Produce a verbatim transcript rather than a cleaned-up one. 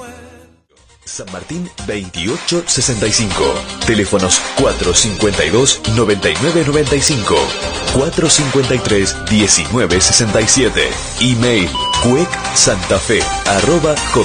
San Martín veintiocho sesenta y cinco. Teléfonos cuatro cincuenta y dos, noventa y nueve noventa y cinco, cuatro cincuenta y tres, diecinueve sesenta y siete. Email cuec santafe arroba